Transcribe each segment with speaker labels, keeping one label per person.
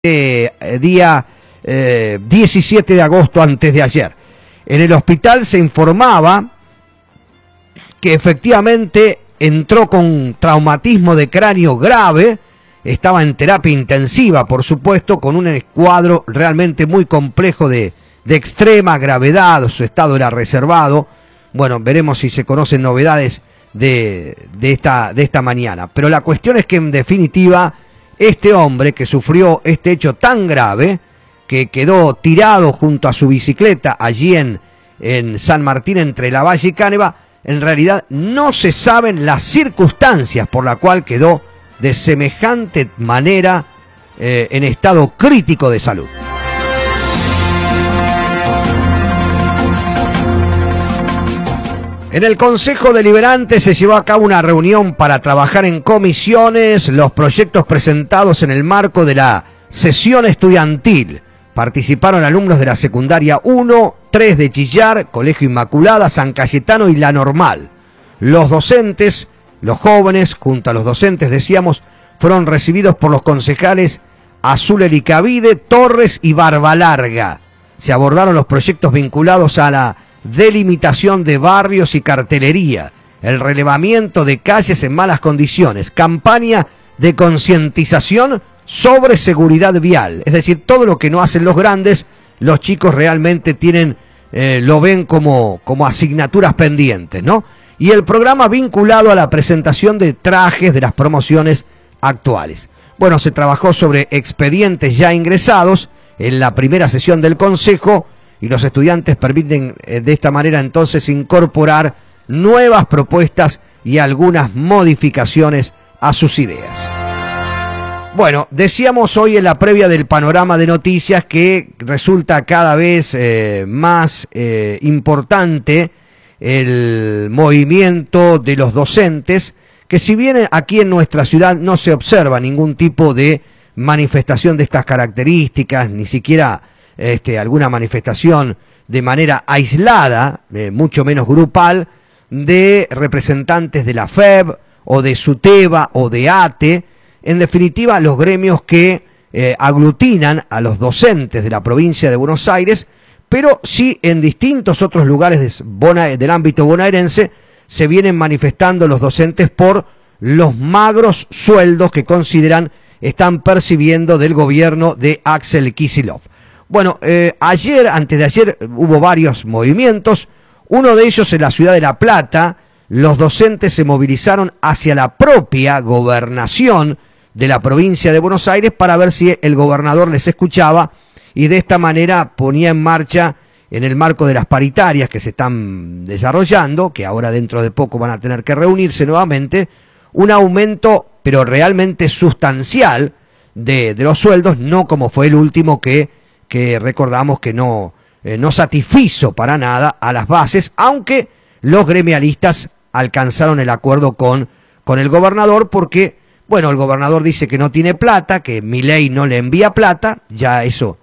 Speaker 1: Día 17 de agosto, antes de ayer. En el hospital se informaba que efectivamente entró con traumatismo de cráneo grave, estaba en terapia intensiva, por supuesto, con un cuadro realmente muy complejo de extrema gravedad. Su estado era reservado. Bueno, veremos si se conocen novedades de esta mañana. Pero la cuestión es que, en definitiva, este hombre que sufrió este hecho tan grave, que quedó tirado junto a su bicicleta allí en San Martín, entre Lavalle y Cáneva, en realidad no se saben las circunstancias por la cual quedó de semejante manera en estado crítico de salud. En el Consejo Deliberante se llevó a cabo una reunión para trabajar en comisiones los proyectos presentados en el marco de la sesión estudiantil. Participaron alumnos de la secundaria 1, 3 de Chillar, Colegio Inmaculada, San Cayetano y La Normal. Los docentes, los jóvenes, junto a los docentes, decíamos, fueron recibidos por los concejales Azul Elicavide, Torres y Barbalarga. Se abordaron los proyectos vinculados a la delimitación de barrios y cartelería, el relevamiento de calles en malas condiciones, campaña de concientización sobre seguridad vial. Es decir, todo lo que no hacen los grandes, los chicos realmente lo ven como asignaturas pendientes, ¿no? Y el programa vinculado a la presentación de trajes de las promociones actuales. Bueno, se trabajó sobre expedientes ya ingresados en la primera sesión del Consejo, y los estudiantes permiten de esta manera entonces incorporar nuevas propuestas y algunas modificaciones a sus ideas. Bueno, decíamos hoy en la previa del panorama de noticias que resulta cada vez más importante el movimiento de los docentes, que si bien aquí en nuestra ciudad no se observa ningún tipo de manifestación de estas características, ni siquiera alguna manifestación de manera aislada, mucho menos grupal, de representantes de la FEB o de SUTEBA o de ATE, en definitiva los gremios que aglutinan a los docentes de la provincia de Buenos Aires, pero sí en distintos otros lugares del ámbito bonaerense se vienen manifestando los docentes por los magros sueldos que consideran están percibiendo del gobierno de Axel Kicillof. Bueno, antes de ayer, hubo varios movimientos. Uno de ellos en la ciudad de La Plata. Los docentes se movilizaron hacia la propia gobernación de la provincia de Buenos Aires para ver si el gobernador les escuchaba, y de esta manera ponía en marcha, en el marco de las paritarias que se están desarrollando, que ahora dentro de poco van a tener que reunirse nuevamente, un aumento, pero realmente sustancial, de los sueldos, no como fue el último que recordamos que no satisfizo para nada a las bases, aunque los gremialistas alcanzaron el acuerdo con el gobernador, porque, bueno, el gobernador dice que no tiene plata, que Milei no le envía plata, ya eso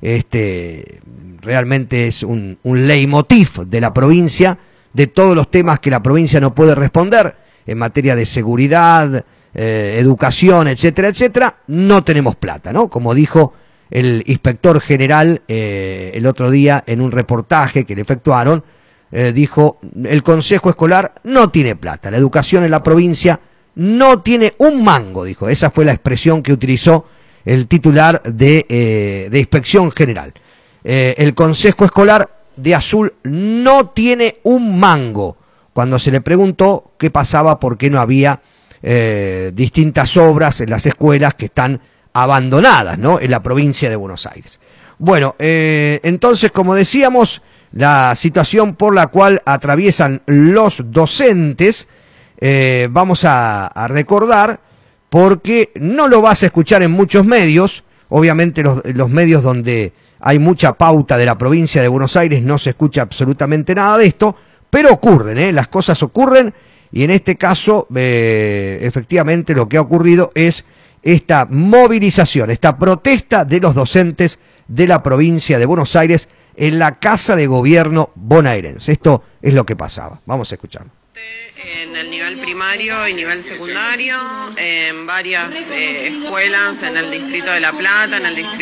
Speaker 1: realmente es un leitmotiv de la provincia, de todos los temas que la provincia no puede responder en materia de seguridad, educación, etcétera, etcétera. No tenemos plata, ¿no? Como dijo el inspector general el otro día en un reportaje que le efectuaron, dijo: el consejo escolar no tiene plata, la educación en la provincia no tiene un mango, dijo. Esa fue la expresión que utilizó el titular de inspección general. El consejo escolar de Azul no tiene un mango. Cuando se le preguntó qué pasaba, por qué no había distintas obras en las escuelas que están abandonadas, ¿no?, en la provincia de Buenos Aires. Bueno, entonces, como decíamos, la situación por la cual atraviesan los docentes, vamos a recordar, porque no lo vas a escuchar en muchos medios. Obviamente los medios donde hay mucha pauta de la provincia de Buenos Aires no se escucha absolutamente nada de esto, pero ocurren, las cosas ocurren, y en este caso efectivamente lo que ha ocurrido es esta movilización, esta protesta de los docentes de la provincia de Buenos Aires en la Casa de Gobierno bonaerense. Esto es lo que pasaba. Vamos a escucharlo.
Speaker 2: En el nivel primario y nivel secundario, en varias escuelas en el distrito de La Plata, en el distrito